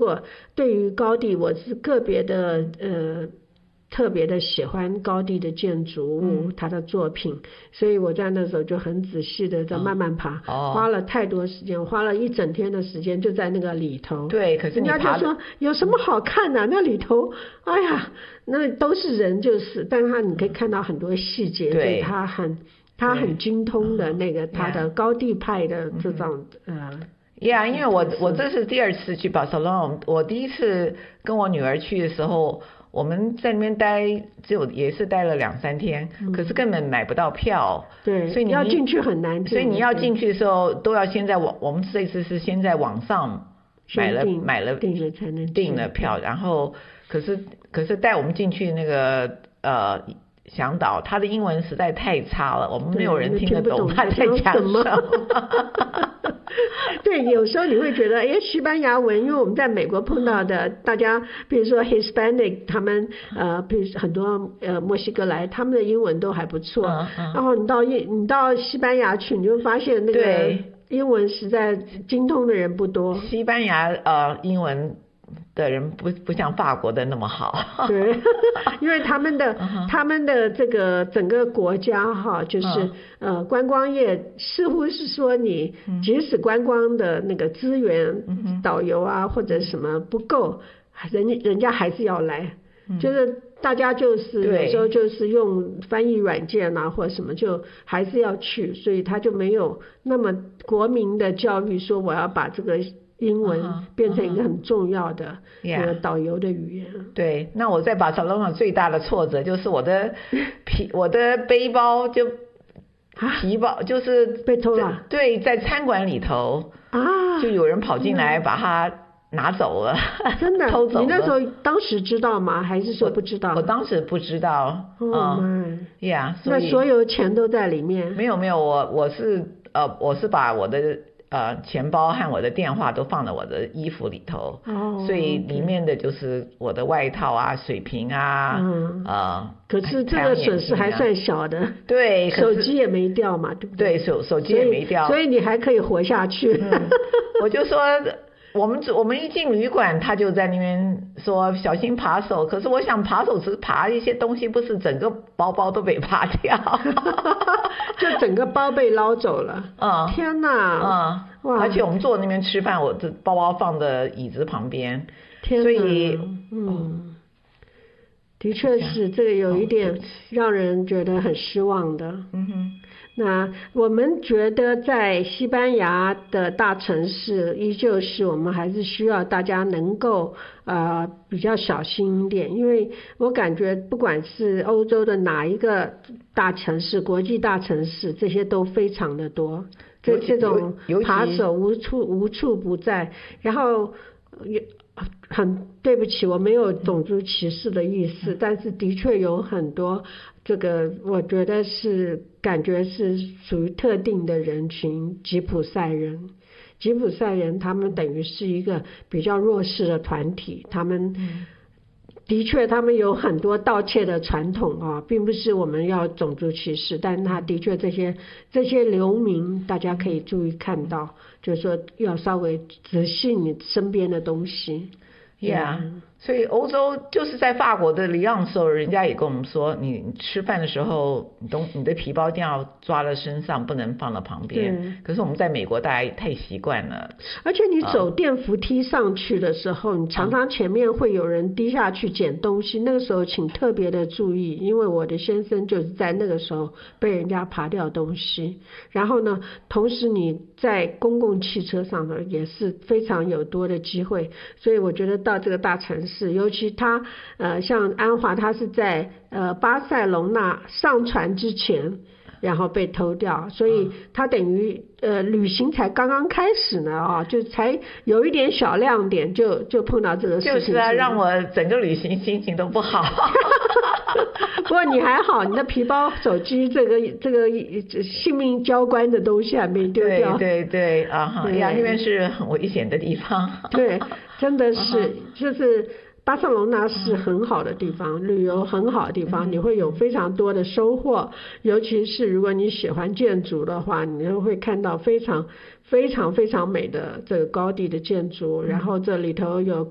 果对于高地，我是个别的特别的喜欢高地的建筑物，他的作品，所以我在那时候就很仔细的在慢慢爬，花了太多时间，花了一整天的时间就在那个里头。 对，可是人家就说有什么好看的？那里头，哎呀，那都是人就是，但是你可以看到很多细节，对他很精通的那个他的高地派的这种因为我这是第二次去巴塞罗那，我第一次跟我女儿去的时候，我们在那边也是待了2-3天，可是根本买不到票， 对， 所以你要进去很难进， 所以你要进去的时候都要先我们这次是先在网上买了订了票，然后可是带我们进去那个向导，他的英文实在太差了，我们没有人听得懂他在讲什么。 对，有时候你会觉得，西班牙文，因为我们在美国碰到的，大家比如说 Hispanic， 他们比如很多墨西哥来，他们的英文都还不错。然后你到西班牙去，你就发现那个英文实在精通的人不多。 西班牙英文的人不像法国的那么好。 对，因为他们的这个整个国家哈，就是观光业似乎是说你即使观光的那个资源，导游啊或者什么不够，人家还是要来，就是大家就是有时候就是用翻译软件啊或者什么，就还是要去，所以他就没有那么国民的教育说我要把这个英文变成一个很重要的导游的语言。 对，那我在巴塞罗那最大的挫折就是我的背包就皮包就是被偷了。 对，在餐馆里头就有人跑进来把它拿走了。 真的？ 偷走了。 你那时候当时知道吗？还是说不知道？ 我当时不知道。 那所有钱都在里面？ 没有，我是把我的钱包和我的电话都放在我的衣服里头，所以里面的就是我的外套啊、水瓶啊， 可是这个损失还算小的， 对， 手机也没掉嘛，对不对？ 对，手机也没掉， 所以你还可以活下去。 我就说。我们一进旅馆，他就在那边说小心扒手。可是我想扒手只扒一些东西，不是整个包包都被扒掉。 就整个包被捞走了。天哪！ 哇！而且我们坐那边吃饭，我的包包放在椅子旁边。 天哪！ 所以的确是这个有一点让人觉得很失望的。那我们觉得在西班牙的大城市，依旧是我们还是需要大家能够比较小心一点，因为我感觉不管是欧洲的哪一个大城市、国际大城市，这些都非常的多，这种扒手无处不在，然后很对不起，我没有种族歧视的意思，但是的确有很多这个我觉得是感觉是属于特定的人群，吉普赛人他们等于是一个比较弱势的团体，他们的确他们有很多盗窃的传统并不是我们要种族歧视，但他的确这些流民大家可以注意看到，就是说要稍微仔细你身边的东西。 所以欧洲就是在法国的里昂的时候，人家也跟我们说，你吃饭的时候你的皮包一定要抓在身上，不能放到旁边。可是我们在美国大家太习惯了， 而且你走电扶梯上去的时候，你常常前面会有人低下去捡东西，那个时候请特别的注意，因为我的先生就是在那个时候被人家扒掉东西。然后呢，同时你在公共汽车上呢也是非常有多的机会，所以我觉得到这个大城市，尤其他像安华，他是在巴塞隆纳上船之前然后被偷掉，所以他等于旅行才刚刚开始呢就才有一点小亮点就碰到这个事情。 就是让我整个旅行心情都不好。 不过你还好，你的皮包、手机这个性命交关的东西还没丢掉。 对那边是很危险的地方。 对，真的是就是巴塞隆纳是很好的地方，旅游很好的地方，你会有非常多的收获，尤其是如果你喜欢建筑的话，你会看到非常非常非常美的这个高地的建筑，然后这里头有